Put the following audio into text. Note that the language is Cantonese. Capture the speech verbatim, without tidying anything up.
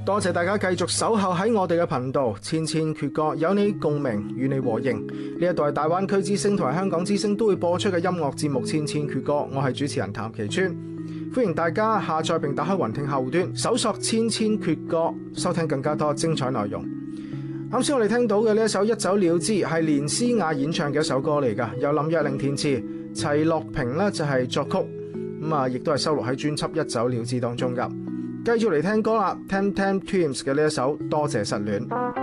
多謝大家繼續守候喺我哋嘅頻道，千千闕歌，有你共鳴，與你和應。呢一度係大灣區之聲同埋香港之聲都會播出嘅音樂節目《千千闕歌》，我係主持人譚其川，歡迎大家下載並打開雲聽後端，搜索《千千闕歌》，收聽更加多精彩內容。啱先我哋聽到嘅呢一首《一走了之》係連詩雅演唱嘅一首歌嚟㗎，由林若寧填詞，齊樂平呢就係作曲，咁啊亦都係收錄喺專輯《一走了之》當中㗎。繼續嚟聽歌啦 ，Tem Tem Twins 嘅呢一首《多謝失戀》。